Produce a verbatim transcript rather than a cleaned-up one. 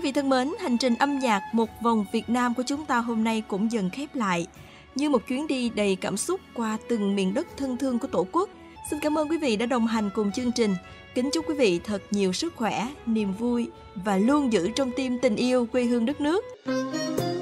vị thân mến, hành trình âm nhạc một vòng Việt Nam của chúng ta hôm nay cũng dần khép lại, như một chuyến đi đầy cảm xúc qua từng miền đất thân thương của Tổ quốc. Xin cảm ơn quý vị đã đồng hành cùng chương trình. Kính chúc quý vị thật nhiều sức khỏe, niềm vui và luôn giữ trong tim tình yêu quê hương đất nước.